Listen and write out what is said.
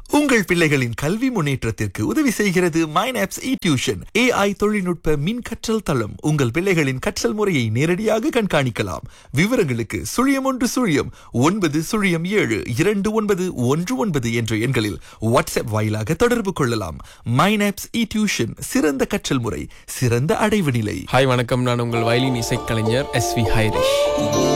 உங்கள் பிள்ளைகளின் கல்வி முன்னேற்றத்திற்கு உதவி செய்கிறது மைனாப்ஸ் டியூஷன். AI தொழில்நுட்ப மின் கற்றல் தளம். உங்கள் பிள்ளைகளின் கற்றல் முறையை நேரடியாக கண்காணிக்கலாம். விவரங்களுக்கு 0109072919 என்ற எண்களில் வாட்ஸ்அப் வாயிலாக தொடர்பு கொள்ளலாம். மைனாப்ஸ் டியூஷன், சிறந்த கற்றல் முறை, சிறந்த அடைவு நிலை. ஹாய் வணக்கம், நான் உங்கள் வயலின் இசைக்கலைஞர் SV ஹைரிஷ்.